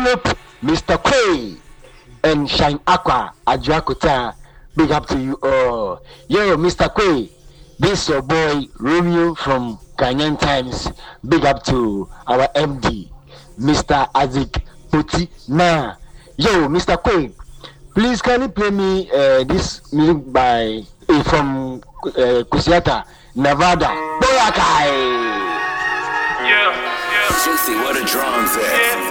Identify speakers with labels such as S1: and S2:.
S1: Mr. Quay and Shine Aqua Ajuakuta. Big up to you all. Yo, Mr. Quay, this your boy Romeo from Ghanaian Times. Big up to our MD, Mr. Azik Puti. Nah, yo, Mr. Quay, please can you play me this music by from Kusiata, Nevada. Boyakai.
S2: Yeah. Juicy, where the drums at? Yeah.